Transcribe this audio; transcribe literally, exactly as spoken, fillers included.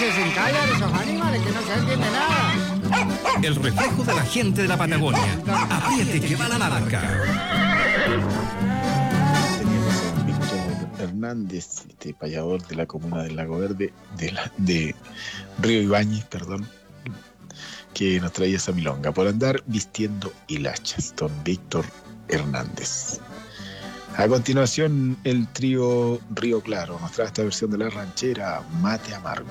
se desencallan esos animales que no se entiende nada. El reflejo de la gente de la Patagonia. Apriete que va la marca. Teníamos a Víctor Hernández, este payador de la comuna del Lago Verde, de, la, de Río Ibáñez, perdón, que nos traía esa milonga por andar vistiendo hilachas, don Víctor Hernández. A continuación, el trío Río Claro nos trae esta versión de la ranchera Mate Amargo.